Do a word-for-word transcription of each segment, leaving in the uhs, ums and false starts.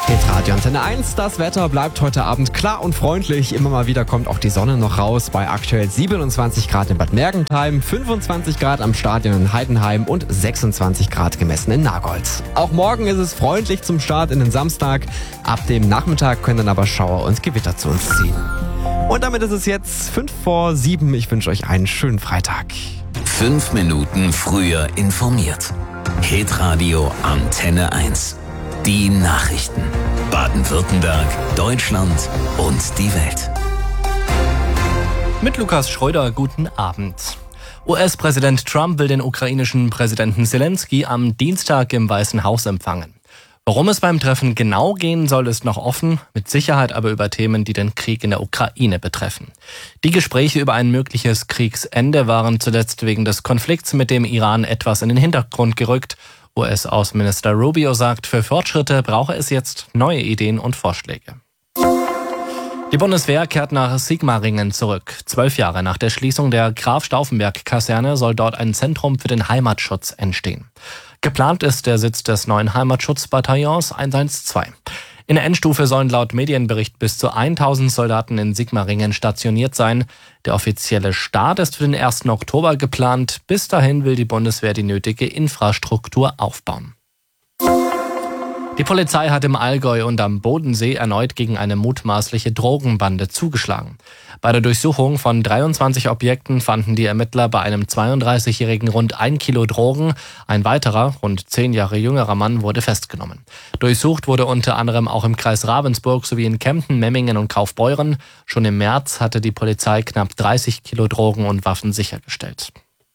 Hitradio Antenne eins, das Wetter bleibt heute Abend klar und freundlich. Immer mal wieder kommt auch die Sonne noch raus bei aktuell siebenundzwanzig Grad in Bad Mergentheim, fünfundzwanzig Grad am Stadion in Heidenheim und sechsundzwanzig Grad gemessen in Nagold. Auch morgen ist es freundlich zum Start in den Samstag. Ab dem Nachmittag können dann aber Schauer und Gewitter zu uns ziehen. Und damit ist es jetzt fünf vor sieben. Ich wünsche euch einen schönen Freitag. Fünf Minuten früher informiert. Hitradio Antenne eins. Die Nachrichten. Baden-Württemberg, Deutschland und die Welt. Mit Lukas Schröder, guten Abend. U S-Präsident Trump will den ukrainischen Präsidenten Zelensky am Dienstag im Weißen Haus empfangen. Worum es beim Treffen genau gehen soll, ist noch offen, mit Sicherheit aber über Themen, die den Krieg in der Ukraine betreffen. Die Gespräche über ein mögliches Kriegsende waren zuletzt wegen des Konflikts mit dem Iran etwas in den Hintergrund gerückt. U S-Außenminister Rubio sagt, für Fortschritte brauche es jetzt neue Ideen und Vorschläge. Die Bundeswehr kehrt nach Sigmaringen zurück. Zwölf Jahre nach der Schließung der Graf-Stauffenberg-Kaserne soll dort ein Zentrum für den Heimatschutz entstehen. Geplant ist der Sitz des neuen Heimatschutzbataillons eins eins zwei. In der Endstufe sollen laut Medienbericht bis zu tausend Soldaten in Sigmaringen stationiert sein. Der offizielle Start ist für den ersten Oktober geplant. Bis dahin will die Bundeswehr die nötige Infrastruktur aufbauen. Die Polizei hat im Allgäu und am Bodensee erneut gegen eine mutmaßliche Drogenbande zugeschlagen. Bei der Durchsuchung von dreiundzwanzig Objekten fanden die Ermittler bei einem zweiunddreißigjährigen rund ein Kilo Drogen. Ein weiterer, rund zehn Jahre jüngerer Mann wurde festgenommen. Durchsucht wurde unter anderem auch im Kreis Ravensburg sowie in Kempten, Memmingen und Kaufbeuren. Schon im März hatte die Polizei knapp dreißig Kilo Drogen und Waffen sichergestellt.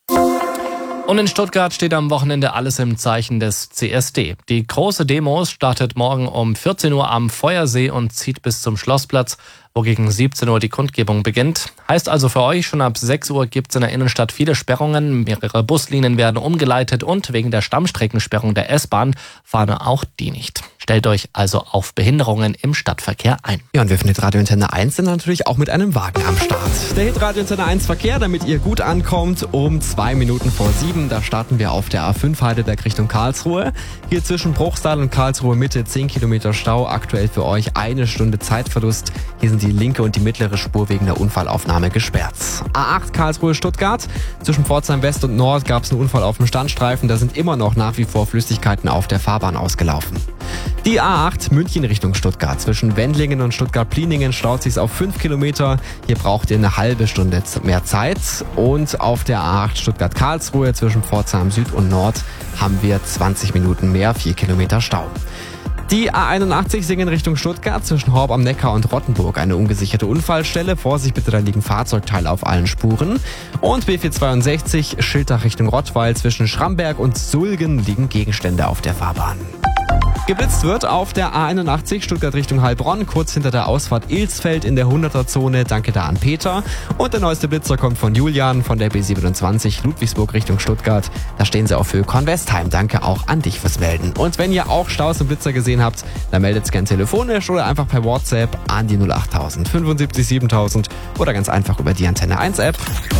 Und in Stuttgart steht am Wochenende alles im Zeichen des C S D. Die große Demo startet morgen um vierzehn Uhr am Feuersee und zieht bis zum Schlossplatz, wo gegen siebzehn Uhr die Kundgebung beginnt. Heißt also für euch, schon ab sechs Uhr gibt es in der Innenstadt viele Sperrungen, mehrere Buslinien werden umgeleitet und wegen der Stammstreckensperrung der S-Bahn fahren auch die nicht. Stellt euch also auf Behinderungen im Stadtverkehr ein. Ja, und wir von Hitradio Antenne eins sind natürlich auch mit einem Wagen am Start. Der Hitradio Antenne eins Verkehr, damit ihr gut ankommt, um zwei Minuten vor sieben. Da starten wir auf der A fünf Heidelberg Richtung Karlsruhe. Hier zwischen Bruchsal und Karlsruhe Mitte zehn Kilometer Stau. Aktuell für euch eine Stunde Zeitverlust. Hier sind die linke und die mittlere Spur wegen der Unfallaufnahme gesperrt. A acht Karlsruhe Stuttgart. Zwischen Pforzheim West und Nord gab es einen Unfall auf dem Standstreifen. Da sind immer noch nach wie vor Flüssigkeiten auf der Fahrbahn ausgelaufen. Die A acht München Richtung Stuttgart. Zwischen Wendlingen und Stuttgart-Pliningen staut sich auf fünf Kilometer. Hier braucht ihr eine halbe Stunde mehr Zeit. Und auf der A acht Stuttgart-Karlsruhe zwischen Pforzheim Süd und Nord haben wir zwanzig Minuten mehr, vier Kilometer Stau. Die A einundachtzig Singen Richtung Stuttgart zwischen Horb am Neckar und Rottenburg. Eine ungesicherte Unfallstelle. Vorsicht bitte, da liegen Fahrzeugteile auf allen Spuren. Und B vierhundertzweiundsechzig Schiltach Richtung Rottweil. Zwischen Schramberg und Sulgen liegen Gegenstände auf der Fahrbahn. Geblitzt wird auf der A einundachtzig Stuttgart Richtung Heilbronn, kurz hinter der Ausfahrt Ilsfeld in der hunderter-Zone. Danke da an Peter. Und der neueste Blitzer kommt von Julian von der B siebenundzwanzig Ludwigsburg Richtung Stuttgart. Da stehen sie auf Höhe Kornwestheim. Danke auch an dich fürs Melden. Und wenn ihr auch Staus und Blitzer gesehen habt, dann meldet es gern telefonisch oder einfach per WhatsApp an die null achttausend fünfundsiebzig siebentausend oder ganz einfach über die Antenne eins App.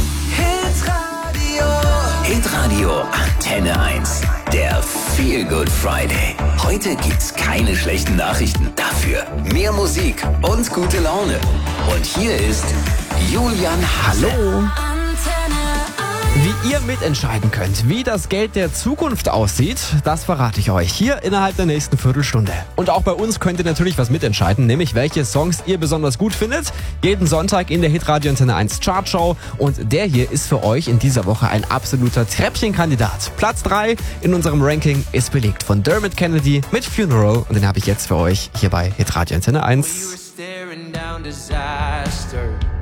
Hitradio. Hitradio Antenne eins. Der Feel Good Friday. Heute gibt's keine schlechten Nachrichten. Dafür mehr Musik und gute Laune. Und hier ist Julian Hasse. Hallo. Wie ihr mitentscheiden könnt, wie das Geld der Zukunft aussieht, das verrate ich euch hier innerhalb der nächsten Viertelstunde. Und auch bei uns könnt ihr natürlich was mitentscheiden, nämlich welche Songs ihr besonders gut findet. Jeden Sonntag in der Hitradio Antenne eins Chartshow. Und der hier ist für euch in dieser Woche ein absoluter Treppchenkandidat. Platz drei in unserem Ranking ist belegt von Dermot Kennedy mit Funeral. Und den habe ich jetzt für euch hier bei Hitradio Antenne eins. We were staring down disaster.